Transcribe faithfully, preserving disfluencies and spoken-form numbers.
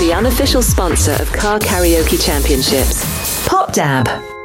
the unofficial sponsor of Car Karaoke Championships. Pop Dab.